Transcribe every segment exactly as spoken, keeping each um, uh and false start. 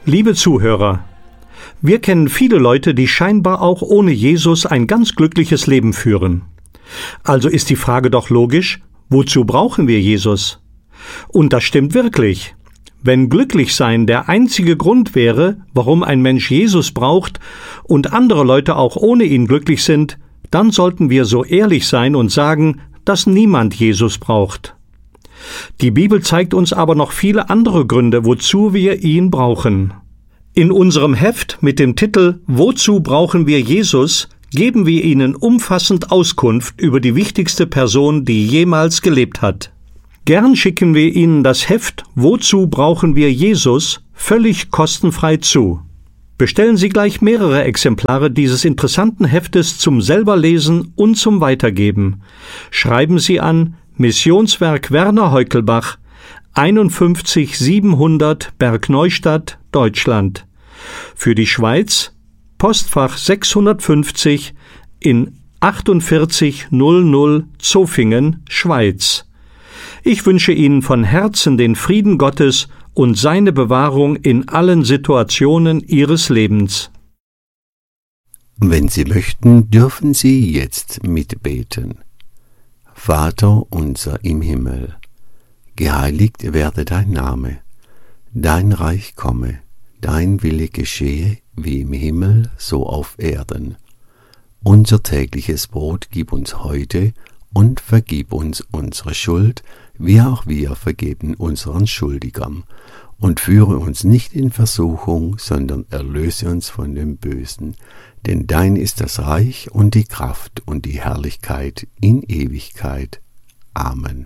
Liebe Zuhörer, wir kennen viele Leute, die scheinbar auch ohne Jesus ein ganz glückliches Leben führen. Also ist die Frage doch logisch, wozu brauchen wir Jesus? Und das stimmt wirklich. Wenn Glücklichsein der einzige Grund wäre, warum ein Mensch Jesus braucht und andere Leute auch ohne ihn glücklich sind, dann sollten wir so ehrlich sein und sagen, dass niemand Jesus braucht. Die Bibel zeigt uns aber noch viele andere Gründe, wozu wir ihn brauchen. In unserem Heft mit dem Titel »Wozu brauchen wir Jesus« geben wir Ihnen umfassend Auskunft über die wichtigste Person, die jemals gelebt hat. Gern schicken wir Ihnen das Heft »Wozu brauchen wir Jesus« völlig kostenfrei zu. Bestellen Sie gleich mehrere Exemplare dieses interessanten Heftes zum Selberlesen und zum Weitergeben. Schreiben Sie an Missionswerk Werner Heukelbach, einundfünfzig siebenhundert Bergneustadt, Deutschland. Für die Schweiz Postfach sechshundertfünfzig in achtundvierzig null null Zofingen, Schweiz. Ich wünsche Ihnen von Herzen den Frieden Gottes und seine Bewahrung in allen Situationen Ihres Lebens. Wenn Sie möchten, dürfen Sie jetzt mitbeten. Vater unser im Himmel, geheiligt werde dein Name, dein Reich komme, dein Wille geschehe, wie im Himmel, so auf Erden. Unser tägliches Brot gib uns heute und vergib uns unsere Schuld, wie auch wir vergeben unseren Schuldigern. Und führe uns nicht in Versuchung, sondern erlöse uns von dem Bösen. Denn dein ist das Reich und die Kraft und die Herrlichkeit in Ewigkeit. Amen.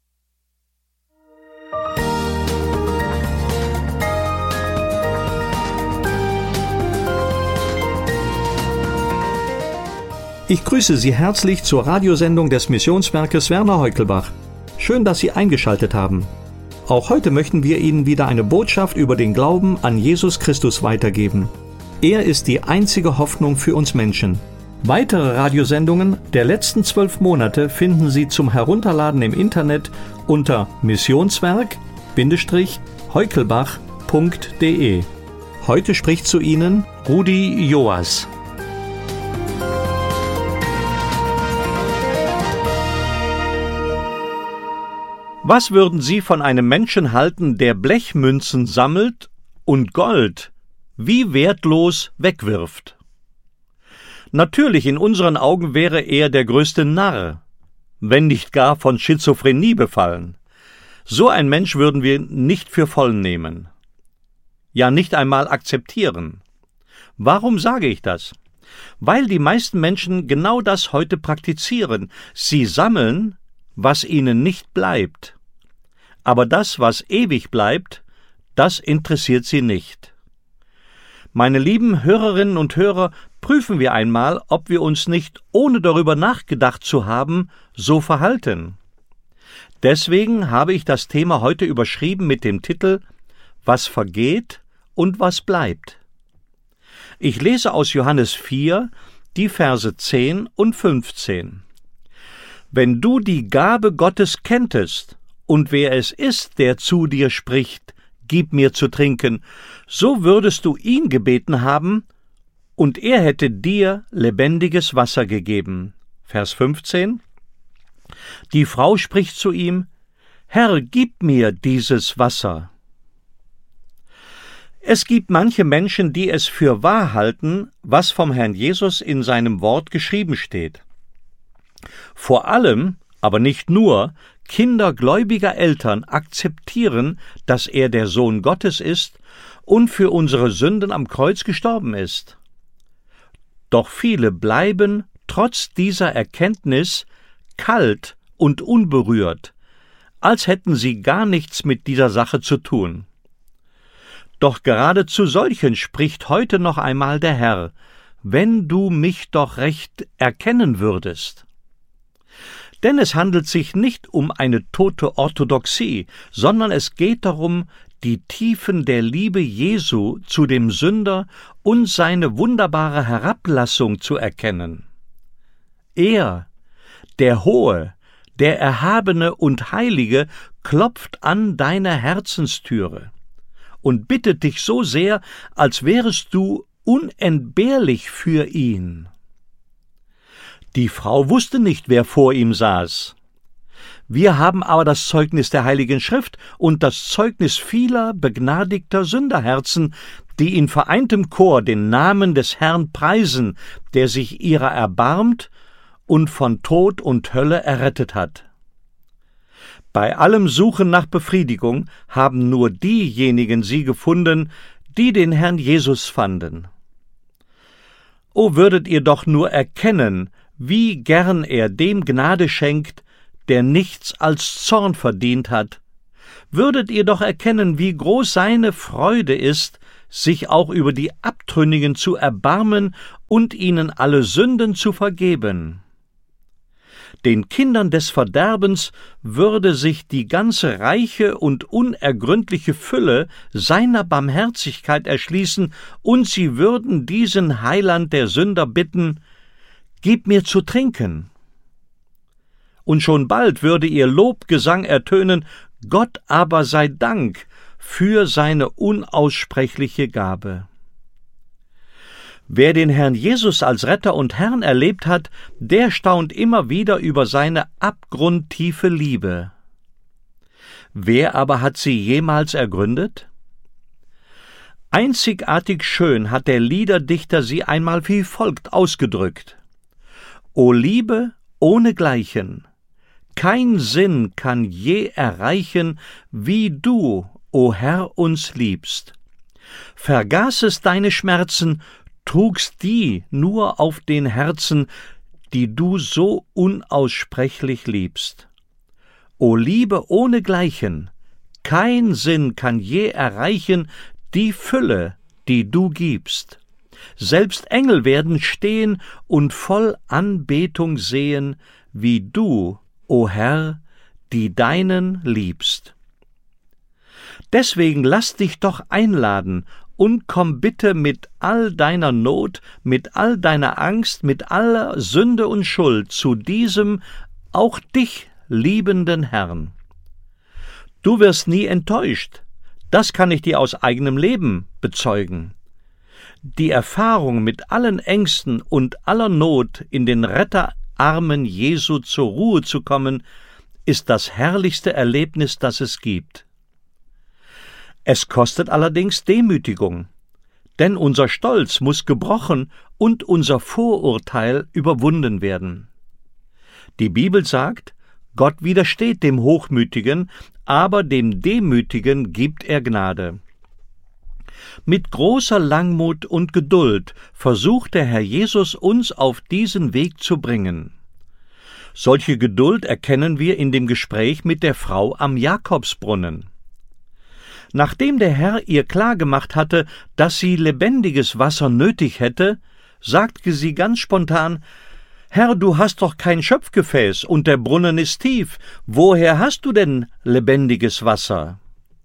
Ich grüße Sie herzlich zur Radiosendung des Missionswerkes Werner Heukelbach. Schön, dass Sie eingeschaltet haben. Auch heute möchten wir Ihnen wieder eine Botschaft über den Glauben an Jesus Christus weitergeben. Er ist die einzige Hoffnung für uns Menschen. Weitere Radiosendungen der letzten zwölf Monate finden Sie zum Herunterladen im Internet unter missionswerk Bindestrich heukelbach punkt de. Heute spricht zu Ihnen Rudi Joas. Was würden Sie von einem Menschen halten, der Blechmünzen sammelt und Gold wie wertlos wegwirft? Natürlich, in unseren Augen wäre er der größte Narr, wenn nicht gar von Schizophrenie befallen. So ein Mensch würden wir nicht für voll nehmen. Ja, nicht einmal akzeptieren. Warum sage ich das? Weil die meisten Menschen genau das heute praktizieren. Sie sammeln, was ihnen nicht bleibt. Aber das, was ewig bleibt, das interessiert sie nicht. Meine lieben Hörerinnen und Hörer, prüfen wir einmal, ob wir uns nicht, ohne darüber nachgedacht zu haben, so verhalten. Deswegen habe ich das Thema heute überschrieben mit dem Titel »Was vergeht und was bleibt?« Ich lese aus Johannes vier, die Verse zehn und fünfzehn. »Wenn du die Gabe Gottes kenntest, und wer es ist, der zu dir spricht, gib mir zu trinken, so würdest du ihn gebeten haben, und er hätte dir lebendiges Wasser gegeben.« Vers fünfzehn. Die Frau spricht zu ihm, »Herr, gib mir dieses Wasser.« Es gibt manche Menschen, die es für wahr halten, was vom Herrn Jesus in seinem Wort geschrieben steht. Vor allem, aber nicht nur, Kinder gläubiger Eltern akzeptieren, dass er der Sohn Gottes ist und für unsere Sünden am Kreuz gestorben ist. Doch viele bleiben trotz dieser Erkenntnis kalt und unberührt, als hätten sie gar nichts mit dieser Sache zu tun. Doch gerade zu solchen spricht heute noch einmal der Herr, wenn du mich doch recht erkennen würdest. Denn es handelt sich nicht um eine tote Orthodoxie, sondern es geht darum, die Tiefen der Liebe Jesu zu dem Sünder und seine wunderbare Herablassung zu erkennen. Er, der Hohe, der Erhabene und Heilige, klopft an deine Herzenstüre. und bittet dich so sehr, als wärest du unentbehrlich für ihn. Die Frau wusste nicht, wer vor ihm saß. Wir haben aber das Zeugnis der Heiligen Schrift und das Zeugnis vieler begnadigter Sünderherzen, die in vereintem Chor den Namen des Herrn preisen, der sich ihrer erbarmt und von Tod und Hölle errettet hat. Bei allem Suchen nach Befriedigung haben nur diejenigen sie gefunden, die den Herrn Jesus fanden. O würdet ihr doch nur erkennen, wie gern er dem Gnade schenkt, der nichts als Zorn verdient hat, würdet ihr doch erkennen, wie groß seine Freude ist, sich auch über die Abtrünnigen zu erbarmen und ihnen alle Sünden zu vergeben. Den Kindern des Verderbens würde sich die ganze reiche und unergründliche Fülle seiner Barmherzigkeit erschließen, und sie würden diesen Heiland der Sünder bitten: Gib mir zu trinken. Und schon bald würde ihr Lobgesang ertönen: Gott aber sei Dank für seine unaussprechliche Gabe. Wer den Herrn Jesus als Retter und Herrn erlebt hat, der staunt immer wieder über seine abgrundtiefe Liebe. Wer aber hat sie jemals ergründet? Einzigartig schön hat der Liederdichter sie einmal wie folgt ausgedrückt: O Liebe ohnegleichen, kein Sinn kann je erreichen, wie du, o Herr, uns liebst. Vergaßest deine Schmerzen, trugst die nur auf den Herzen, die du so unaussprechlich liebst. O Liebe ohnegleichen, kein Sinn kann je erreichen die Fülle, die du gibst. Selbst Engel werden stehen und voll Anbetung sehen, wie du, o Herr, die Deinen liebst. Deswegen lass dich doch einladen und komm bitte mit all deiner Not, mit all deiner Angst, mit aller Sünde und Schuld zu diesem auch dich liebenden Herrn. Du wirst nie enttäuscht, das kann ich dir aus eigenem Leben bezeugen. Die Erfahrung, mit allen Ängsten und aller Not in den Retterarmen Jesu zur Ruhe zu kommen, ist das herrlichste Erlebnis, das es gibt. Es kostet allerdings Demütigung, denn unser Stolz muss gebrochen und unser Vorurteil überwunden werden. Die Bibel sagt, Gott widersteht dem Hochmütigen, aber dem Demütigen gibt er Gnade. Mit großer Langmut und Geduld versucht der Herr Jesus, uns auf diesen Weg zu bringen. Solche Geduld erkennen wir in dem Gespräch mit der Frau am Jakobsbrunnen. Nachdem der Herr ihr klargemacht hatte, dass sie lebendiges Wasser nötig hätte, sagte sie ganz spontan: »Herr, du hast doch kein Schöpfgefäß und der Brunnen ist tief. Woher hast du denn lebendiges Wasser?«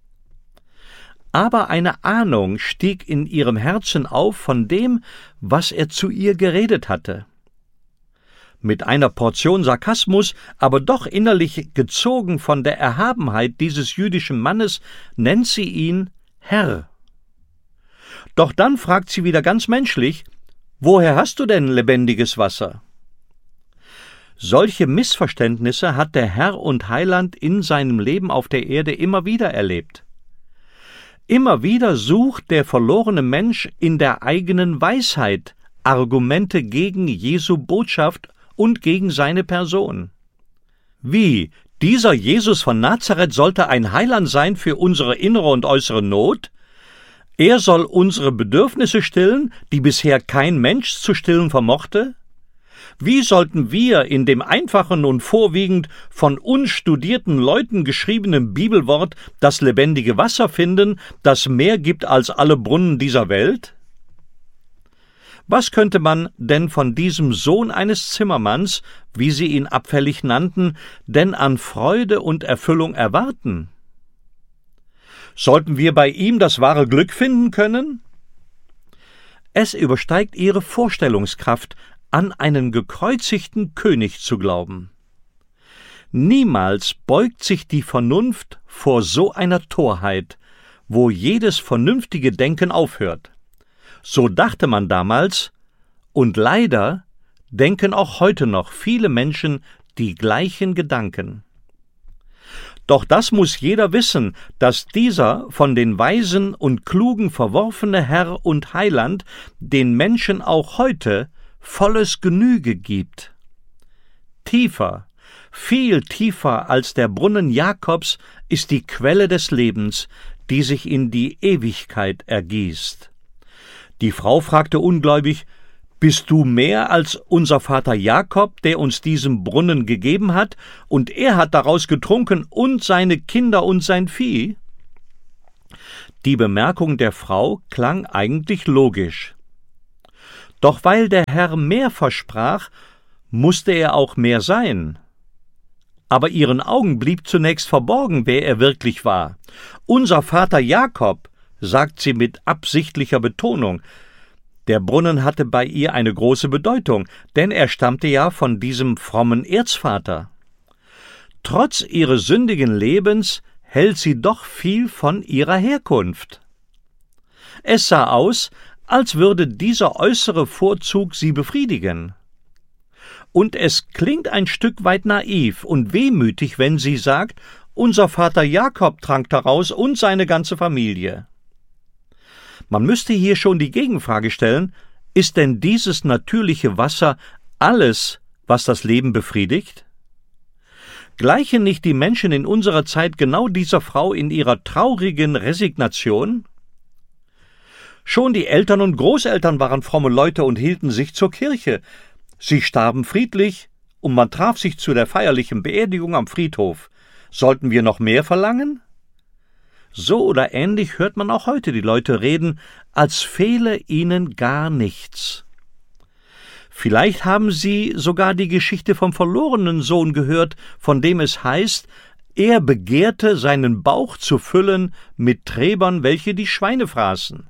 Aber eine Ahnung stieg in ihrem Herzen auf von dem, was er zu ihr geredet hatte. Mit einer Portion Sarkasmus, aber doch innerlich gezogen von der Erhabenheit dieses jüdischen Mannes, nennt sie ihn Herr. Doch dann fragt sie wieder ganz menschlich: »Woher hast du denn lebendiges Wasser?« Solche Missverständnisse hat der Herr und Heiland in seinem Leben auf der Erde immer wieder erlebt. Immer wieder sucht der verlorene Mensch in der eigenen Weisheit Argumente gegen Jesu Botschaft und gegen seine Person. Wie, dieser Jesus von Nazareth sollte ein Heiland sein für unsere innere und äußere Not? Er soll unsere Bedürfnisse stillen, die bisher kein Mensch zu stillen vermochte? Wie sollten wir in dem einfachen und vorwiegend von unstudierten Leuten geschriebenen Bibelwort das lebendige Wasser finden, das mehr gibt als alle Brunnen dieser Welt? Was könnte man denn von diesem Sohn eines Zimmermanns, wie sie ihn abfällig nannten, denn an Freude und Erfüllung erwarten? Sollten wir bei ihm das wahre Glück finden können? Es übersteigt ihre Vorstellungskraft, an einen gekreuzigten König zu glauben. Niemals beugt sich die Vernunft vor so einer Torheit, wo jedes vernünftige Denken aufhört. So dachte man damals, und leider denken auch heute noch viele Menschen die gleichen Gedanken. Doch das muss jeder wissen, dass dieser von den Weisen und Klugen verworfene Herr und Heiland den Menschen auch heute volles Genüge gibt. Tiefer, viel tiefer als der Brunnen Jakobs ist die Quelle des Lebens, die sich in die Ewigkeit ergießt. Die Frau fragte ungläubig: Bist du mehr als unser Vater Jakob, der uns diesen Brunnen gegeben hat, und er hat daraus getrunken und seine Kinder und sein Vieh? Die Bemerkung der Frau klang eigentlich logisch. Doch weil der Herr mehr versprach, musste er auch mehr sein. Aber ihren Augen blieb zunächst verborgen, wer er wirklich war. Unser Vater Jakob, sagt sie mit absichtlicher Betonung. Der Brunnen hatte bei ihr eine große Bedeutung, denn er stammte ja von diesem frommen Erzvater. Trotz ihres sündigen Lebens hält sie doch viel von ihrer Herkunft. Es sah aus, als würde dieser äußere Vorzug sie befriedigen. Und es klingt ein Stück weit naiv und wehmütig, wenn sie sagt, unser Vater Jakob trank daraus und seine ganze Familie. Man müsste hier schon die Gegenfrage stellen, ist denn dieses natürliche Wasser alles, was das Leben befriedigt? Gleichen nicht die Menschen in unserer Zeit genau dieser Frau in ihrer traurigen Resignation? Schon die Eltern und Großeltern waren fromme Leute und hielten sich zur Kirche. Sie starben friedlich, und man traf sich zu der feierlichen Beerdigung am Friedhof. Sollten wir noch mehr verlangen? So oder ähnlich hört man auch heute die Leute reden, als fehle ihnen gar nichts. Vielleicht haben Sie sogar die Geschichte vom verlorenen Sohn gehört, von dem es heißt, er begehrte, seinen Bauch zu füllen mit Träbern, welche die Schweine fraßen.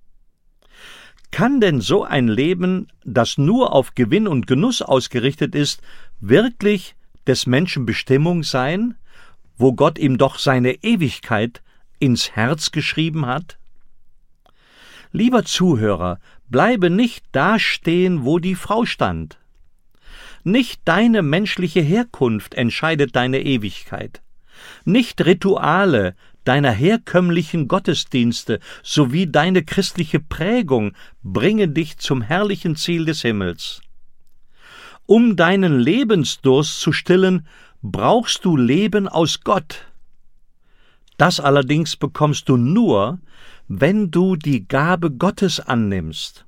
Kann denn so ein Leben, das nur auf Gewinn und Genuss ausgerichtet ist, wirklich des Menschen Bestimmung sein, wo Gott ihm doch seine Ewigkeit ins Herz geschrieben hat? Lieber Zuhörer, bleibe nicht da stehen, wo die Frau stand. Nicht deine menschliche Herkunft entscheidet deine Ewigkeit. Nicht Rituale deiner herkömmlichen Gottesdienste sowie deine christliche Prägung bringen dich zum herrlichen Ziel des Himmels. Um deinen Lebensdurst zu stillen, brauchst du Leben aus Gott. Das allerdings bekommst du nur, wenn du die Gabe Gottes annimmst.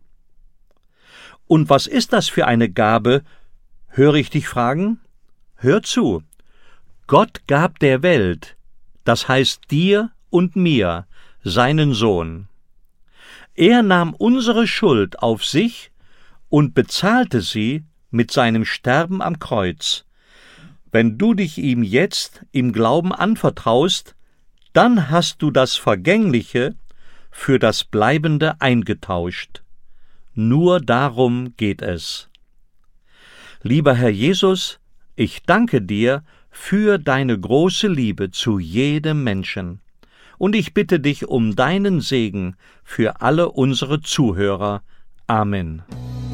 Und was ist das für eine Gabe, höre ich dich fragen? Hör zu. Gott gab der Welt, das heißt dir und mir, seinen Sohn. Er nahm unsere Schuld auf sich und bezahlte sie mit seinem Sterben am Kreuz. Wenn du dich ihm jetzt im Glauben anvertraust, dann hast du das Vergängliche für das Bleibende eingetauscht. Nur darum geht es. Lieber Herr Jesus, ich danke dir für deine große Liebe zu jedem Menschen, und ich bitte dich um deinen Segen für alle unsere Zuhörer. Amen.